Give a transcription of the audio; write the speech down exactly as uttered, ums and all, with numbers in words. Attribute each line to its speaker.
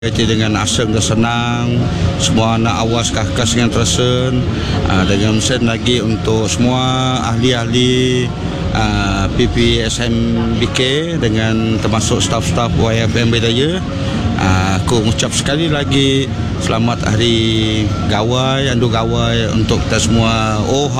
Speaker 1: Itu dengan asing dan senang, semua anak awas kakas dengan tersen, uh, dengan sen lagi untuk semua ahli-ahli uh, P P S M B K dengan termasuk staf-staf Y F M Bidaya. Uh, aku mengucap sekali lagi selamat hari gawai, andu gawai untuk kita semua. Oh